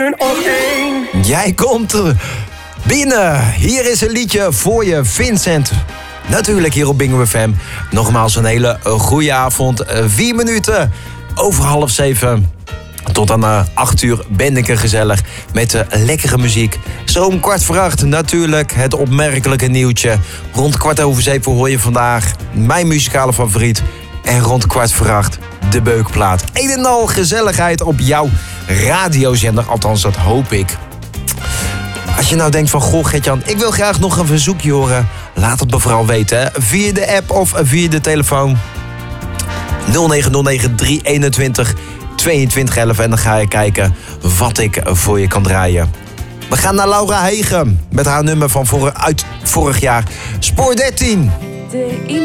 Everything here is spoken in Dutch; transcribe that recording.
Jij komt er binnen. Hier is een liedje voor je, Vincent. Natuurlijk hier op Bingo FM. Nogmaals een hele goede avond. 4 minuten over 6:30. Tot aan 8 uur ben ik er gezellig met lekkere muziek. Zo om 7:15 natuurlijk het opmerkelijke nieuwtje. Rond 7:15 hoor je vandaag mijn muzikale favoriet. En rond 7:15 de beukplaat. Een en al gezelligheid op jouw radiozender. Althans, dat hoop ik. Als je nou denkt van, goh Gert-Jan, ik wil graag nog een verzoekje horen. Laat het me vooral weten, hè? Via de app of via de telefoon. 0909 321 2211 en dan ga je kijken wat ik voor je kan draaien. We gaan naar Laura Hegen met haar nummer van uit vorig jaar. Spoor 13.